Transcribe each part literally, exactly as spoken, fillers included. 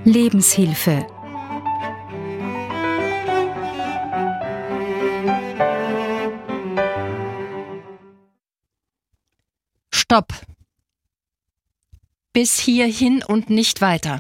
Lebenshilfe. Stopp. Bis hierhin und nicht weiter.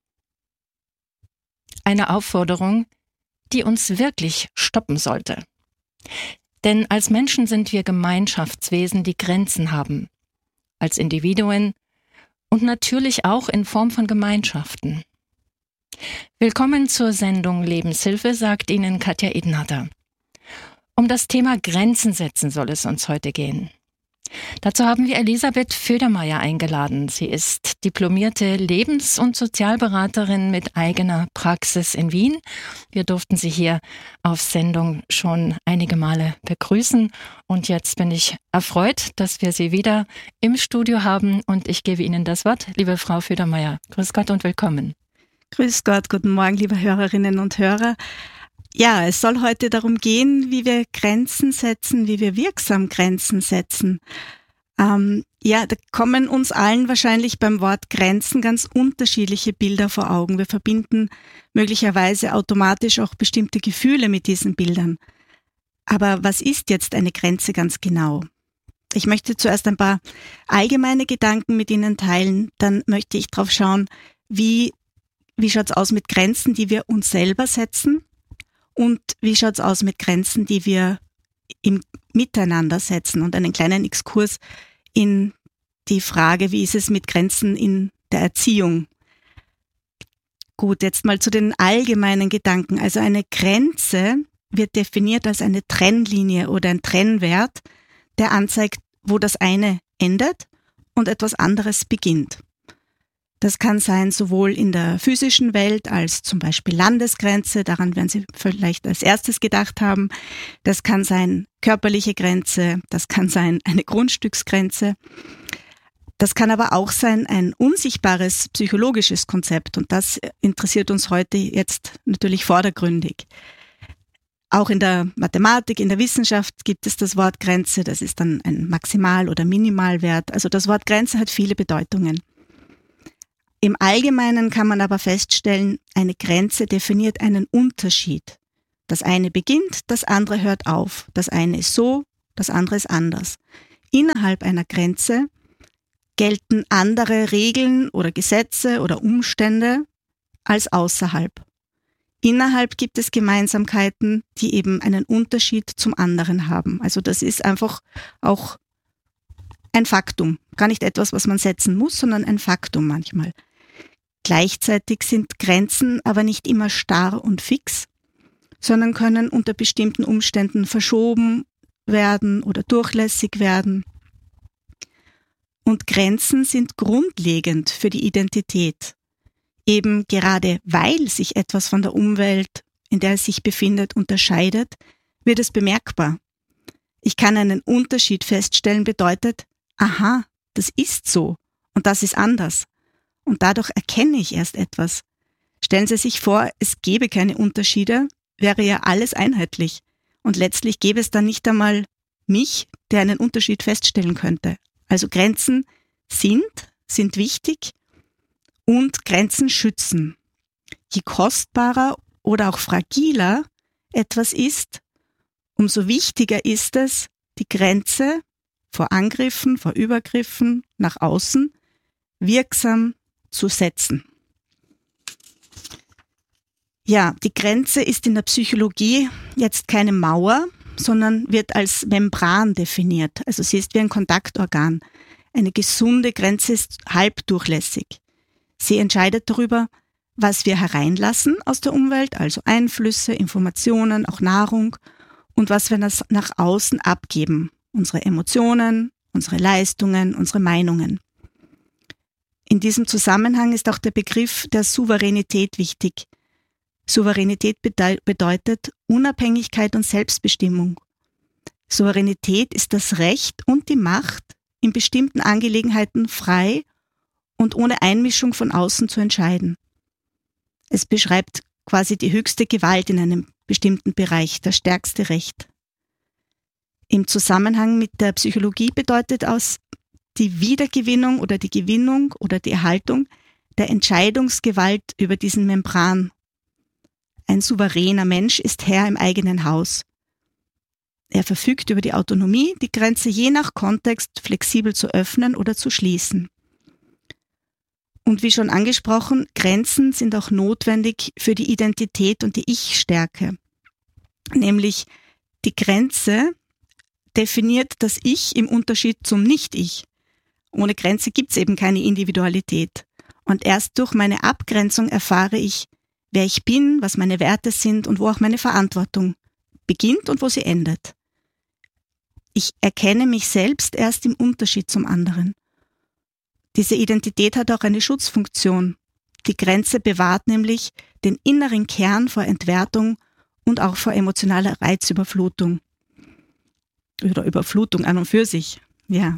Eine Aufforderung, die uns wirklich stoppen sollte. Denn als Menschen sind wir Gemeinschaftswesen, die Grenzen haben. Als Individuen und natürlich auch in Form von Gemeinschaften. Willkommen zur Sendung Lebenshilfe, sagt Ihnen Katja Edenharter. Um das Thema Grenzen setzen soll es uns heute gehen. Dazu haben wir Elisabeth Födermeier eingeladen. Sie ist diplomierte Lebens- und Sozialberaterin mit eigener Praxis in Wien. Wir durften sie hier auf Sendung schon einige Male begrüßen. Und jetzt bin ich erfreut, dass wir sie wieder im Studio haben. Und ich gebe Ihnen das Wort, liebe Frau Födermeier. Grüß Gott und willkommen. Grüß Gott, guten Morgen, liebe Hörerinnen und Hörer. Ja, es soll heute darum gehen, wie wir Grenzen setzen, wie wir wirksam Grenzen setzen. Ähm, ja, da kommen uns allen wahrscheinlich beim Wort Grenzen ganz unterschiedliche Bilder vor Augen. Wir verbinden möglicherweise automatisch auch bestimmte Gefühle mit diesen Bildern. Aber was ist jetzt eine Grenze ganz genau? Ich möchte zuerst ein paar allgemeine Gedanken mit Ihnen teilen, dann möchte ich drauf schauen, wie, wie schaut's aus mit Grenzen, die wir uns selber setzen? Und wie schaut's aus mit Grenzen, die wir im Miteinander setzen? Und einen kleinen Exkurs in die Frage, wie ist es mit Grenzen in der Erziehung? Gut, jetzt mal zu den allgemeinen Gedanken. Also eine Grenze wird definiert als eine Trennlinie oder ein Trennwert, der anzeigt, wo das eine endet und etwas anderes beginnt. Das kann sein sowohl in der physischen Welt als zum Beispiel Landesgrenze, daran werden Sie vielleicht als erstes gedacht haben. Das kann sein körperliche Grenze, das kann sein eine Grundstücksgrenze. Das kann aber auch sein ein unsichtbares psychologisches Konzept und das interessiert uns heute jetzt natürlich vordergründig. Auch in der Mathematik, in der Wissenschaft gibt es das Wort Grenze, das ist dann ein Maximal- oder Minimalwert. Also das Wort Grenze hat viele Bedeutungen. Im Allgemeinen kann man aber feststellen, eine Grenze definiert einen Unterschied. Das eine beginnt, das andere hört auf. Das eine ist so, das andere ist anders. Innerhalb einer Grenze gelten andere Regeln oder Gesetze oder Umstände als außerhalb. Innerhalb gibt es Gemeinsamkeiten, die eben einen Unterschied zum anderen haben. Also das ist einfach auch ein Faktum. Gar nicht etwas, was man setzen muss, sondern ein Faktum manchmal. Gleichzeitig sind Grenzen aber nicht immer starr und fix, sondern können unter bestimmten Umständen verschoben werden oder durchlässig werden. Und Grenzen sind grundlegend für die Identität. Eben gerade weil sich etwas von der Umwelt, in der es sich befindet, unterscheidet, wird es bemerkbar. Ich kann einen Unterschied feststellen, bedeutet, aha, das ist so und das ist anders. Und dadurch erkenne ich erst etwas. Stellen Sie sich vor, es gäbe keine Unterschiede, wäre ja alles einheitlich. Und letztlich gäbe es dann nicht einmal mich, der einen Unterschied feststellen könnte. Also Grenzen sind, sind wichtig und Grenzen schützen. Je kostbarer oder auch fragiler etwas ist, umso wichtiger ist es, die Grenze vor Angriffen, vor Übergriffen nach außen wirksam zu setzen. Ja, die Grenze ist in der Psychologie jetzt keine Mauer, sondern wird als Membran definiert. Also sie ist wie ein Kontaktorgan. Eine gesunde Grenze ist halbdurchlässig. Sie entscheidet darüber, was wir hereinlassen aus der Umwelt, also Einflüsse, Informationen, auch Nahrung, und was wir nach außen abgeben. Unsere Emotionen, unsere Leistungen, unsere Meinungen. In diesem Zusammenhang ist auch der Begriff der Souveränität wichtig. Souveränität bedeutet Unabhängigkeit und Selbstbestimmung. Souveränität ist das Recht und die Macht, in bestimmten Angelegenheiten frei und ohne Einmischung von außen zu entscheiden. Es beschreibt quasi die höchste Gewalt in einem bestimmten Bereich, das stärkste Recht. Im Zusammenhang mit der Psychologie bedeutet aus die Wiedergewinnung oder die Gewinnung oder die Erhaltung der Entscheidungsgewalt über diesen Membran. Ein souveräner Mensch ist Herr im eigenen Haus. Er verfügt über die Autonomie, die Grenze je nach Kontext flexibel zu öffnen oder zu schließen. Und wie schon angesprochen, Grenzen sind auch notwendig für die Identität und die Ich-Stärke. Nämlich die Grenze definiert das Ich im Unterschied zum Nicht-Ich. Ohne Grenze gibt es eben keine Individualität. Und erst durch meine Abgrenzung erfahre ich, wer ich bin, was meine Werte sind und wo auch meine Verantwortung beginnt und wo sie endet. Ich erkenne mich selbst erst im Unterschied zum anderen. Diese Identität hat auch eine Schutzfunktion. Die Grenze bewahrt nämlich den inneren Kern vor Entwertung und auch vor emotionaler Reizüberflutung. Oder Überflutung an und für sich, ja.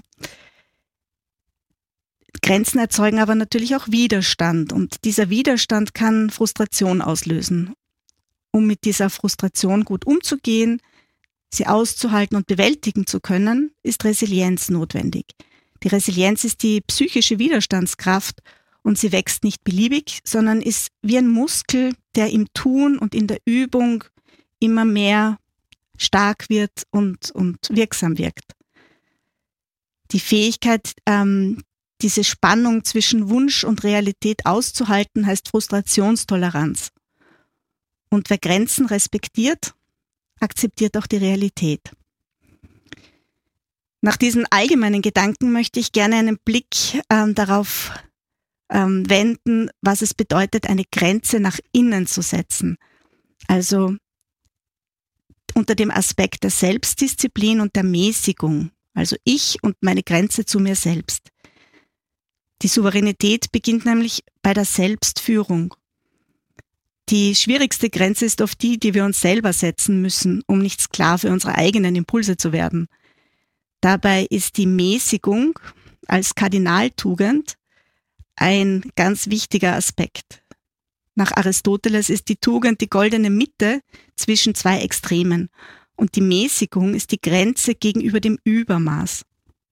Grenzen erzeugen aber natürlich auch Widerstand und dieser Widerstand kann Frustration auslösen. Um mit dieser Frustration gut umzugehen, sie auszuhalten und bewältigen zu können, ist Resilienz notwendig. Die Resilienz ist die psychische Widerstandskraft und sie wächst nicht beliebig, sondern ist wie ein Muskel, der im Tun und in der Übung immer mehr stark wird und, und wirksam wirkt. Die Fähigkeit, ähm, diese Spannung zwischen Wunsch und Realität auszuhalten, heißt Frustrationstoleranz. Und wer Grenzen respektiert, akzeptiert auch die Realität. Nach diesen allgemeinen Gedanken möchte ich gerne einen Blick ähm, darauf ähm, wenden, was es bedeutet, eine Grenze nach innen zu setzen. Also unter dem Aspekt der Selbstdisziplin und der Mäßigung. Also ich und meine Grenze zu mir selbst. Die Souveränität beginnt nämlich bei der Selbstführung. Die schwierigste Grenze ist oft die, die wir uns selber setzen müssen, um nicht Sklave unserer eigenen Impulse zu werden. Dabei ist die Mäßigung als Kardinaltugend ein ganz wichtiger Aspekt. Nach Aristoteles ist die Tugend die goldene Mitte zwischen zwei Extremen und die Mäßigung ist die Grenze gegenüber dem Übermaß.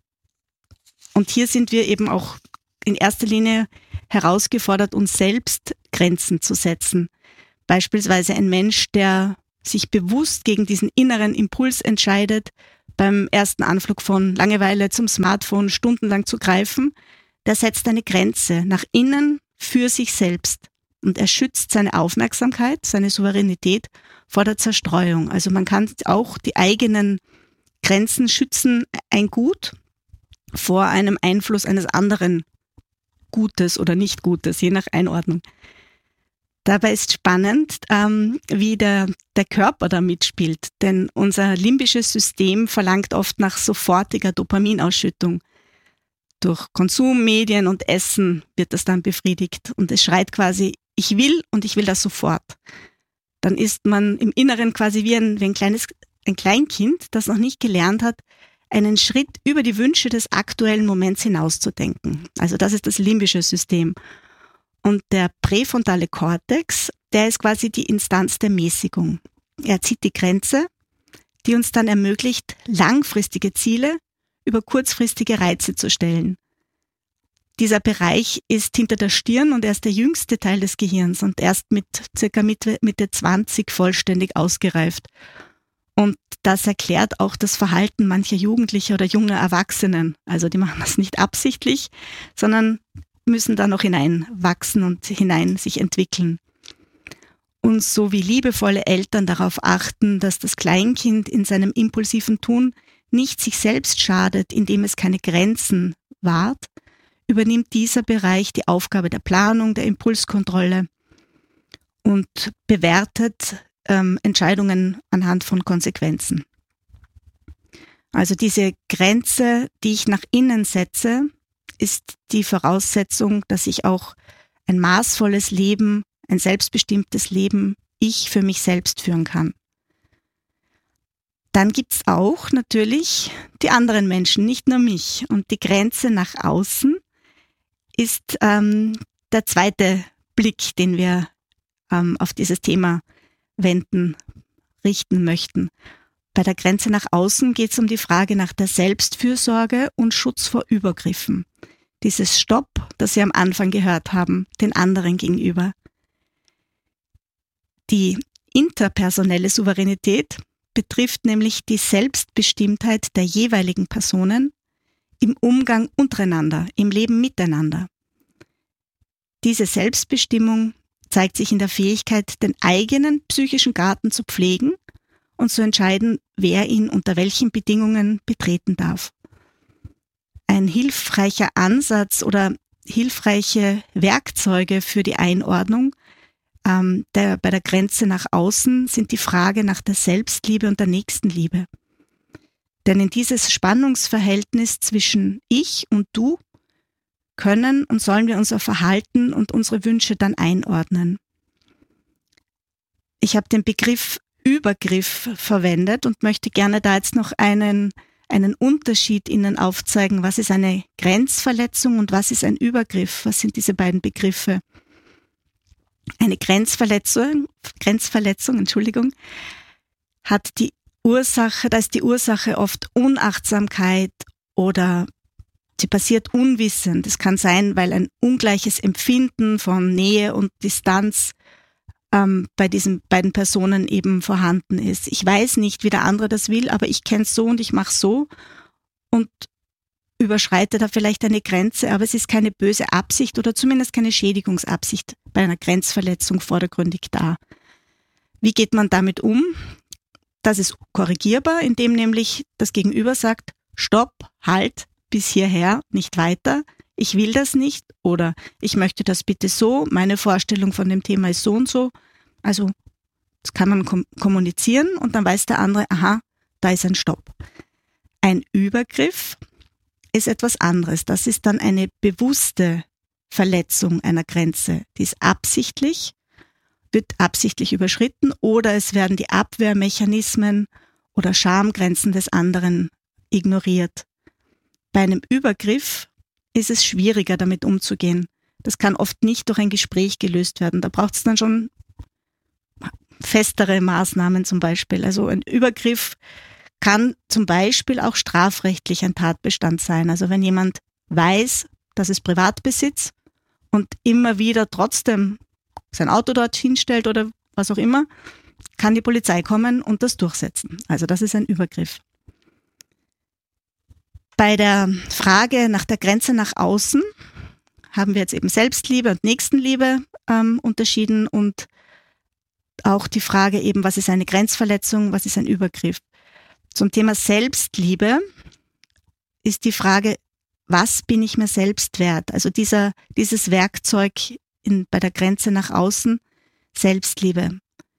Und hier sind wir eben auch in erster Linie herausgefordert, uns selbst Grenzen zu setzen. Beispielsweise ein Mensch, der sich bewusst gegen diesen inneren Impuls entscheidet, beim ersten Anflug von Langeweile zum Smartphone stundenlang zu greifen, der setzt eine Grenze nach innen für sich selbst. Und er schützt seine Aufmerksamkeit, seine Souveränität vor der Zerstreuung. Also man kann auch die eigenen Grenzen schützen, ein Gut vor einem Einfluss eines anderen Gutes oder nicht Gutes, je nach Einordnung. Dabei ist spannend, ähm, wie der, der Körper da mitspielt, denn unser limbisches System verlangt oft nach sofortiger Dopaminausschüttung. Durch Konsum, Medien und Essen wird das dann befriedigt und es schreit quasi, ich will und ich will das sofort. Dann ist man im Inneren quasi wie ein, wie ein kleines, ein Kleinkind, das noch nicht gelernt hat, einen Schritt über die Wünsche des aktuellen Moments hinauszudenken. Also das ist das limbische System. Und der präfrontale Kortex, der ist quasi die Instanz der Mäßigung. Er zieht die Grenze, die uns dann ermöglicht, langfristige Ziele über kurzfristige Reize zu stellen. Dieser Bereich ist hinter der Stirn und er ist der jüngste Teil des Gehirns und erst mit circa Mitte, Mitte zwanzig vollständig ausgereift. Und das erklärt auch das Verhalten mancher Jugendlicher oder junger Erwachsenen. Also die machen das nicht absichtlich, sondern müssen da noch hineinwachsen und hinein sich entwickeln. Und so wie liebevolle Eltern darauf achten, dass das Kleinkind in seinem impulsiven Tun nicht sich selbst schadet, indem es keine Grenzen wahrt, übernimmt dieser Bereich die Aufgabe der Planung, der Impulskontrolle und bewertet ähm, Entscheidungen anhand von Konsequenzen. Also diese Grenze, die ich nach innen setze, ist die Voraussetzung, dass ich auch ein maßvolles Leben, ein selbstbestimmtes Leben, ich für mich selbst führen kann. Dann gibt's auch natürlich die anderen Menschen, nicht nur mich. Und die Grenze nach außen ist ähm, der zweite Blick, den wir ähm, auf dieses Thema wenden, richten möchten. Bei der Grenze nach außen geht es um die Frage nach der Selbstfürsorge und Schutz vor Übergriffen. Dieses Stopp, das Sie am Anfang gehört haben, den anderen gegenüber. Die interpersonelle Souveränität betrifft nämlich die Selbstbestimmtheit der jeweiligen Personen im Umgang untereinander, im Leben miteinander. Diese Selbstbestimmung zeigt sich in der Fähigkeit, den eigenen psychischen Garten zu pflegen und zu entscheiden, wer ihn unter welchen Bedingungen betreten darf. Ein hilfreicher Ansatz oder hilfreiche Werkzeuge für die Einordnung ähm, der, bei der Grenze nach außen sind die Frage nach der Selbstliebe und der Nächstenliebe. Denn in dieses Spannungsverhältnis zwischen ich und du können und sollen wir unser Verhalten und unsere Wünsche dann einordnen. Ich habe den Begriff Übergriff verwendet und möchte gerne da jetzt noch einen, einen Unterschied Ihnen aufzeigen. Was ist eine Grenzverletzung und was ist ein Übergriff? Was sind diese beiden Begriffe? Eine Grenzverletzung, Grenzverletzung, Entschuldigung, hat die Ursache, da ist die Ursache oft Unachtsamkeit oder sie passiert unwissend. Es kann sein, weil ein ungleiches Empfinden von Nähe und Distanz ähm, bei diesen beiden Personen eben vorhanden ist. Ich weiß nicht, wie der andere das will, aber ich kenne es so und ich mache so und überschreite da vielleicht eine Grenze, aber es ist keine böse Absicht oder zumindest keine Schädigungsabsicht bei einer Grenzverletzung vordergründig da. Wie geht man damit um? Das ist korrigierbar, indem nämlich das Gegenüber sagt, stopp, halt, bis hierher, nicht weiter, ich will das nicht oder ich möchte das bitte so, meine Vorstellung von dem Thema ist so und so. Also das kann man kom- kommunizieren und dann weiß der andere, aha, da ist ein Stopp. Ein Übergriff ist etwas anderes. Das ist dann eine bewusste Verletzung einer Grenze. Die ist absichtlich, wird absichtlich überschritten oder es werden die Abwehrmechanismen oder Schamgrenzen des anderen ignoriert. Bei einem Übergriff ist es schwieriger, damit umzugehen. Das kann oft nicht durch ein Gespräch gelöst werden. Da braucht es dann schon festere Maßnahmen zum Beispiel. Also ein Übergriff kann zum Beispiel auch strafrechtlich ein Tatbestand sein. Also wenn jemand weiß, das ist Privatbesitz und immer wieder trotzdem sein Auto dort hinstellt oder was auch immer, kann die Polizei kommen und das durchsetzen. Also das ist ein Übergriff. Bei der Frage nach der Grenze nach außen haben wir jetzt eben Selbstliebe und Nächstenliebe ähm, unterschieden und auch die Frage eben, was ist eine Grenzverletzung, was ist ein Übergriff. Zum Thema Selbstliebe ist die Frage, was bin ich mir selbst wert? Also dieser, dieses Werkzeug in, bei der Grenze nach außen, Selbstliebe.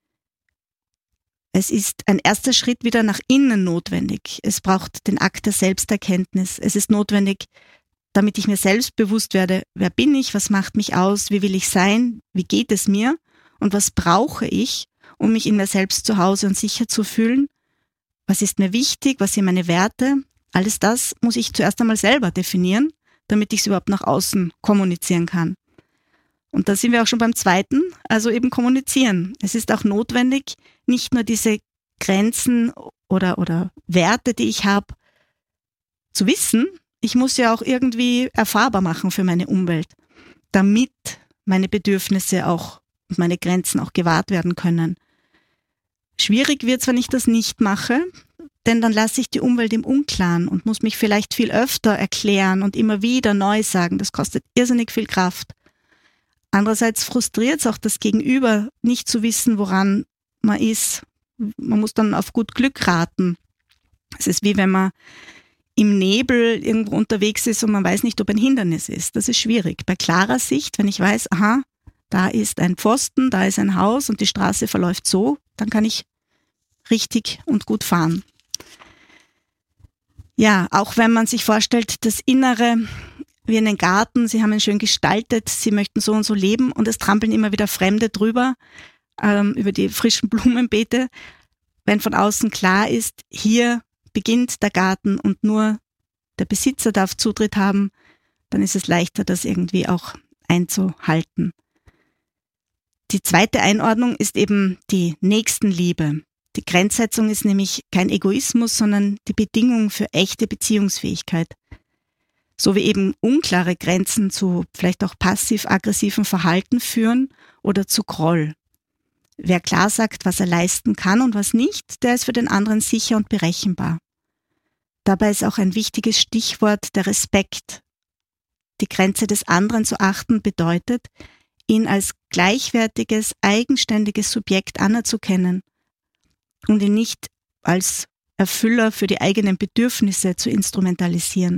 Es ist ein erster Schritt wieder nach innen notwendig. Es braucht den Akt der Selbsterkenntnis. Es ist notwendig, damit ich mir selbst bewusst werde, wer bin ich, was macht mich aus, wie will ich sein, wie geht es mir und was brauche ich, um mich in mir selbst zu Hause und sicher zu fühlen. Was ist mir wichtig, was sind meine Werte? Alles das muss ich zuerst einmal selber definieren, damit ich es überhaupt nach außen kommunizieren kann. Und da sind wir auch schon beim zweiten, also eben kommunizieren. Es ist auch notwendig, nicht nur diese Grenzen oder, oder Werte, die ich habe, zu wissen. Ich muss ja auch irgendwie erfahrbar machen für meine Umwelt, damit meine Bedürfnisse auch und meine Grenzen auch gewahrt werden können. Schwierig wird es, wenn ich das nicht mache, denn dann lasse ich die Umwelt im Unklaren und muss mich vielleicht viel öfter erklären und immer wieder neu sagen. Das kostet irrsinnig viel Kraft. Andererseits frustriert es auch das Gegenüber, nicht zu wissen, woran man ist. Man muss dann auf gut Glück raten. Es ist wie wenn man im Nebel irgendwo unterwegs ist und man weiß nicht, ob ein Hindernis ist. Das ist schwierig. Bei klarer Sicht, wenn ich weiß, aha, da ist ein Pfosten, da ist ein Haus und die Straße verläuft so, dann kann ich richtig und gut fahren. Ja, auch wenn man sich vorstellt, das Innere wie einen Garten, Sie haben ihn schön gestaltet, Sie möchten so und so leben und es trampeln immer wieder Fremde drüber, ähm, über die frischen Blumenbeete. Wenn von außen klar ist, hier beginnt der Garten und nur der Besitzer darf Zutritt haben, dann ist es leichter, das irgendwie auch einzuhalten. Die zweite Einordnung ist eben die Nächstenliebe. Die Grenzsetzung ist nämlich kein Egoismus, sondern die Bedingung für echte Beziehungsfähigkeit. so wie eben unklare Grenzen zu vielleicht auch passiv-aggressiven Verhalten führen oder zu Groll. Wer klar sagt, was er leisten kann und was nicht, der ist für den anderen sicher und berechenbar. Dabei ist auch ein wichtiges Stichwort der Respekt. Die Grenze des anderen zu achten bedeutet, ihn als gleichwertiges, eigenständiges Subjekt anerzukennen und ihn nicht als Erfüller für die eigenen Bedürfnisse zu instrumentalisieren.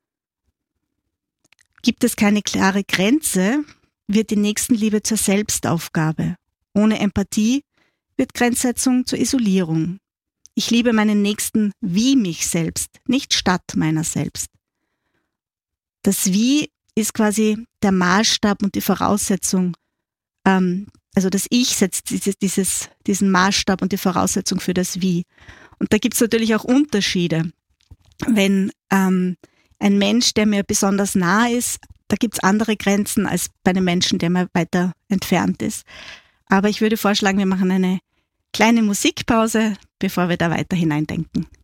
Gibt es keine klare Grenze, wird die Nächstenliebe zur Selbstaufgabe. Ohne Empathie wird Grenzsetzung zur Isolierung. Ich liebe meinen Nächsten wie mich selbst, nicht statt meiner selbst. Das Wie ist quasi der Maßstab und die Voraussetzung, ähm, also das Ich setzt dieses, dieses, diesen Maßstab und die Voraussetzung für das Wie. Und da gibt es natürlich auch Unterschiede. Wenn ähm, ein Mensch, der mir besonders nah ist, da gibt es andere Grenzen als bei einem Menschen, der mir weiter entfernt ist. Aber ich würde vorschlagen, wir machen eine kleine Musikpause, bevor wir da weiter hineindenken.